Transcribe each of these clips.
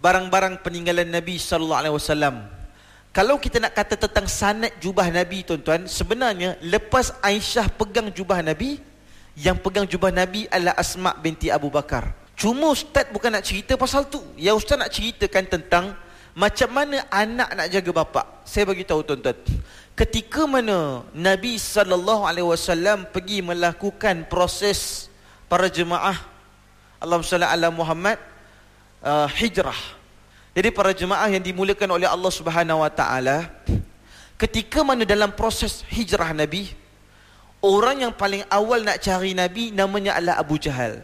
barang-barang peninggalan Nabi sallallahu alaihi wasallam. Kalau kita nak kata tentang sanad jubah Nabi, tuan-tuan, sebenarnya lepas Aisyah pegang jubah Nabi, yang pegang jubah Nabi adalah Asma binti Abu Bakar. Cuma Ustaz bukan nak cerita pasal tu. Yang Ustaz nak ceritakan tentang macam mana anak nak jaga bapa. Saya bagi tahu tuan-tuan. Ketika mana Nabi sallallahu alaihi wasallam pergi melakukan proses para jemaah, Allahumma salli ala Muhammad, hijrah. Jadi para jemaah yang dimuliakan oleh Allah Subhanahu wa taala, ketika mana dalam proses hijrah Nabi, orang yang paling awal nak cari Nabi namanya adalah Abu Jahal.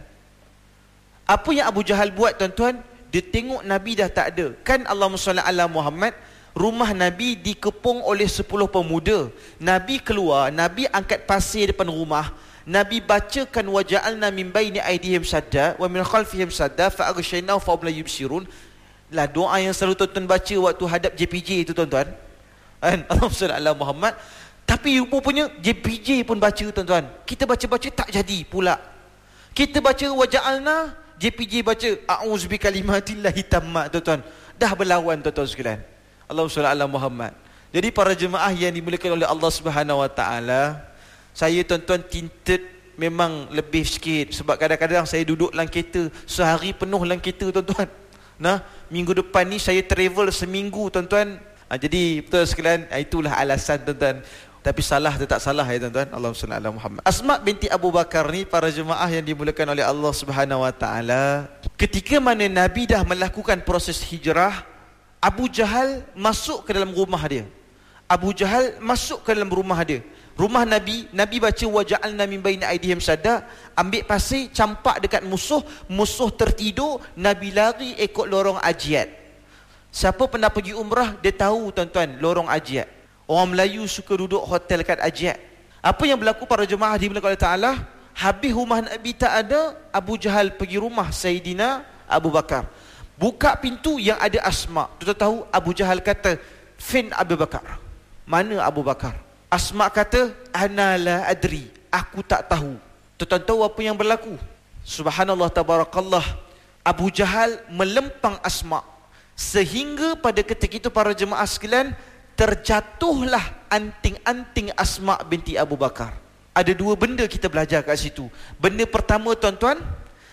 Apa yang Abu Jahal buat, tuan-tuan? Dia tengok Nabi dah tak ada. Kan Allahumma salli ala Muhammad, rumah Nabi dikepung oleh 10 pemuda. Nabi keluar, Nabi angkat pasir depan rumah, Nabi bacakan waja'alna min baini aydihim sadda wa min khalfihim sadda fa aghshaynahu fa hum la yubsirun. Lah doa yang selalu tuan-tuan baca waktu hadap JPJ itu, tuan-tuan. Kan? Allahumma salli ala Muhammad. Tapi rupanya JPJ pun baca, tuan-tuan. Kita baca-baca tak jadi pula. Kita baca waja'alna, JPJ baca a'udzu bikalimatillahi tammat, tuan-tuan. Dah berlawan, tuan-tuan sekalian. Allahumma salli ala Muhammad. Jadi para jemaah yang dimuliakan oleh Allah Subhanahu wa taala, saya, tuan-tuan, tinted memang lebih sikit sebab kadang-kadang saya duduk dalam kereta sehari penuh dalam kereta, tuan-tuan. Nah, minggu depan ni saya travel seminggu, tuan-tuan. Jadi betul sekalian, itulah alasan, tuan-tuan. Tapi salah tetap salah, ya tuan-tuan. Allahumma salli ala Muhammad. Asma binti Abu Bakar ni, para jemaah yang dimuliakan oleh Allah Subhanahu wa taala, ketika mana Nabi dah melakukan proses hijrah, Abu Jahal masuk ke dalam rumah dia. Abu Jahal masuk ke dalam rumah dia. Rumah Nabi, Nabi baca waja'alna min baini aydihim sadda, ambil pasir campak dekat musuh, musuh tertidur, Nabi lari ikut lorong Ajiat. Siapa pernah pergi umrah, dia tahu, tuan-tuan, lorong Ajiat. Orang Melayu suka duduk hotel dekat Ajiat. Apa yang berlaku para jemaah dimuliakan oleh Ta'ala? Habis rumah Nabi tak ada, Abu Jahal pergi rumah Sayyidina Abu Bakar. Buka pintu yang ada Asma. Tuan-tuan tahu, Abu Jahal kata, "Fin Abu Bakar." Mana Abu Bakar? Asma kata, "Ana la adri." Aku tak tahu. Tuan-tuan tahu apa yang berlaku? Subhanallah tabarakallah. Abu Jahal melempang Asma. Sehingga pada ketika itu para jemaah sekalian, terjatuhlah anting-anting Asma binti Abu Bakar. Ada dua benda kita belajar kat situ. Benda pertama, tuan-tuan,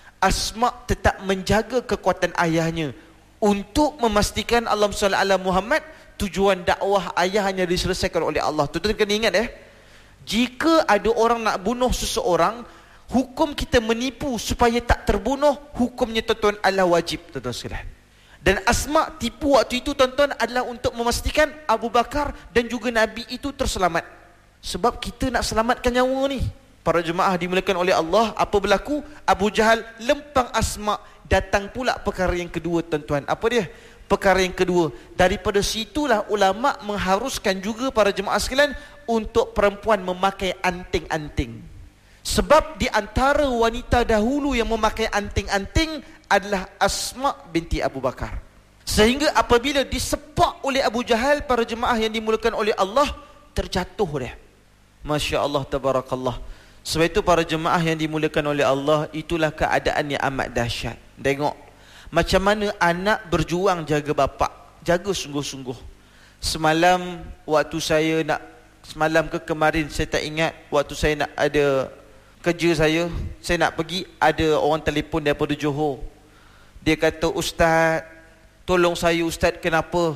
Asma tetap menjaga kekuatan ayahnya untuk memastikan Allahumma salli ala Muhammad, tujuan dakwah ayah hanya diselesaikan oleh Allah. Tuan-tuan kena ingat, jika ada orang nak bunuh seseorang, hukum kita menipu supaya tak terbunuh, hukumnya, tuan-tuan, adalah wajib, tuan-tuan sekalian. Dan Asma tipu waktu itu, tuan-tuan, adalah untuk memastikan Abu Bakar dan juga Nabi itu terselamat. Sebab kita nak selamatkan nyawa ni. Para jemaah dimuliakan oleh Allah, apa berlaku? Abu Jahal lempang Asma. Datang pula perkara yang kedua, tuan-tuan. Apa dia? Perkara yang kedua, daripada situlah ulama mengharuskan juga para jemaah sekalian untuk perempuan memakai anting-anting. Sebab di antara wanita dahulu yang memakai anting-anting adalah Asma binti Abu Bakar. Sehingga apabila disepak oleh Abu Jahal, para jemaah yang dimuliakan oleh Allah, terjatuh dia. Masya Allah tabarakallah. Sebab itu para jemaah yang dimuliakan oleh Allah, itulah keadaan yang amat dahsyat. Tengok macam mana anak berjuang jaga bapa, jaga sungguh-sungguh. Semalam waktu saya nak, semalam ke kemarin saya tak ingat, waktu saya nak ada kerja saya nak pergi, ada orang telefon daripada Johor. Dia kata, "Ustaz, tolong saya Ustaz, kenapa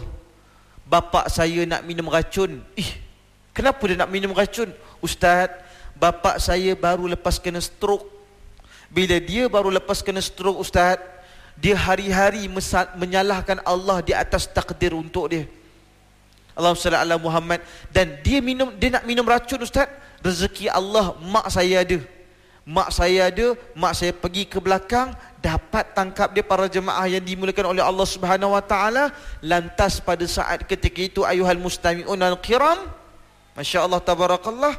bapa saya nak minum racun?" Kenapa dia nak minum racun? "Ustaz, bapa saya baru lepas kena stroke. Bila dia baru lepas kena stroke, Ustaz, dia hari-hari menyalahkan Allah di atas takdir untuk dia. Allahumma salli ala Muhammad. Dan dia nak minum racun, Ustaz. Rezeki Allah, mak saya ada. Mak saya pergi ke belakang, dapat tangkap dia." Para jemaah yang dimuliakan oleh Allah Subhanahu wa taala, lantas pada saat ketika itu, ayuhal mustami'un al-kiram, Masya Allah tabarakallah,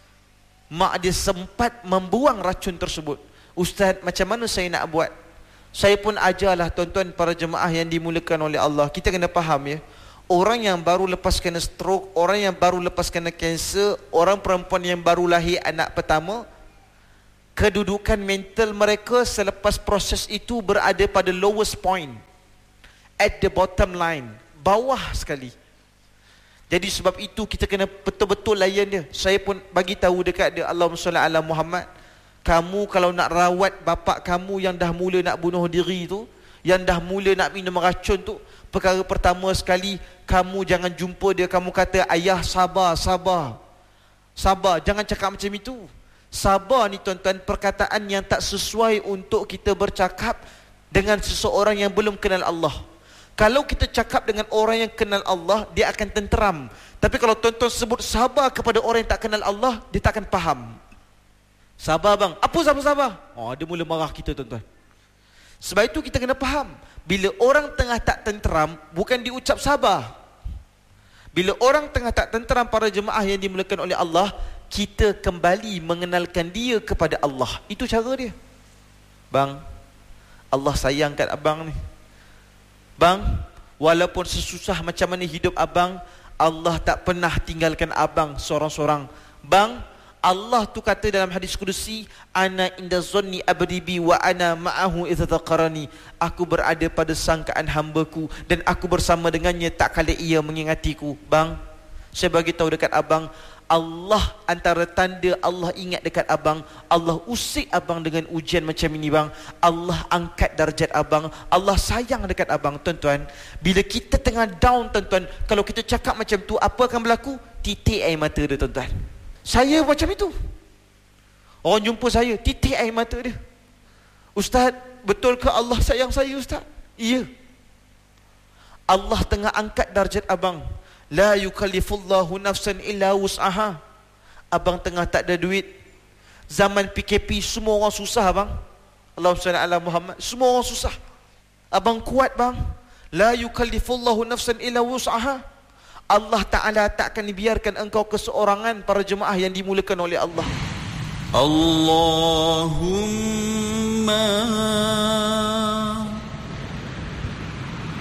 mak dia sempat membuang racun tersebut. "Ustaz, macam mana saya nak buat?" Saya pun ajarlah, tuan-tuan para jemaah yang dimuliakan oleh Allah. Kita kena faham, orang yang baru lepas kena stroke, orang yang baru lepas kena kanser, orang perempuan yang baru lahir anak pertama, kedudukan mental mereka selepas proses itu berada pada lowest point. at the bottom line, bawah sekali. Jadi sebab itu kita kena betul-betul layan dia. Saya pun bagi tahu dekat dia, Allahumma salli ala Muhammad, kamu kalau nak rawat bapak kamu yang dah mula nak bunuh diri tu, yang dah mula nak minum racun tu, perkara pertama sekali, kamu jangan jumpa dia, kamu kata, ayah sabar, sabar, sabar. Jangan cakap macam itu. Sabar ni tuan-tuan, perkataan yang tak sesuai untuk kita bercakap dengan seseorang yang belum kenal Allah. Kalau kita cakap dengan orang yang kenal Allah, dia akan tenteram. Tapi kalau tuan-tuan sebut sabar kepada orang yang tak kenal Allah, dia tak akan faham. Sabar bang, apa sabar-sabar? Oh, dia mula marah kita tuan-tuan. Sebab itu kita kena faham, bila orang tengah tak tenteram, bukan diucap sabar. Bila orang tengah tak tenteram, para jemaah yang dimulakan oleh Allah, kita kembali mengenalkan dia kepada Allah. Itu cara dia. Bang, Allah sayang kat abang ni. Bang, walaupun sesusah macam mana hidup abang, Allah tak pernah tinggalkan abang seorang-seorang. Bang, Allah tu kata dalam hadis kudusi, ana inda zanni abdi bi wa ana ma'ahu idza dzaqarani. Aku berada pada sangkaan hamba-Ku dan aku bersama dengannya tak kala ia mengingatiku. Bang, saya bagi tahu dekat abang, Allah, antara tanda Allah ingat dekat abang, Allah usik abang dengan ujian macam ini bang. Allah angkat darjat abang, Allah sayang dekat abang. Tuan-tuan, bila kita tengah down tuan-tuan, kalau kita cakap macam tu, apa akan berlaku? Titik air mata dia tuan-tuan. Saya macam itu. Orang jumpa saya, titik air mata dia. Ustaz, betul ke Allah sayang saya Ustaz? Iya. Allah tengah angkat darjat abang. La yukallifullahu nafsan illa wus'aha. Abang tengah tak ada duit. Zaman PKP semua orang susah bang. Allahumma salli ala Muhammad. Semua orang susah. Abang kuat bang. La yukallifullahu nafsan illa wus'aha. Allah Ta'ala tak akan dibiarkan engkau keseorangan, para jemaah yang dimulakan oleh Allah. Allahumma